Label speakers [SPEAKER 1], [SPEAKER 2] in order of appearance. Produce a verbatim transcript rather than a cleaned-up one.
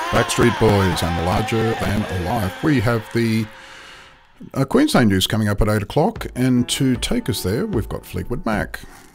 [SPEAKER 1] Backstreet Boys and Larger Than Life. We have the uh, Queensland news coming up at eight o'clock, and to take us there, we've got Fleetwood Mac.